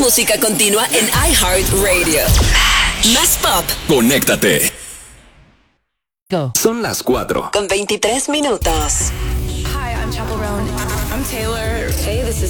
música continua en iHeartRadio. Más pop. Conéctate. Go. Son las 4. Con 23 minutos. Hi, I'm Chappell Roan. I'm Taylor. Hey, this is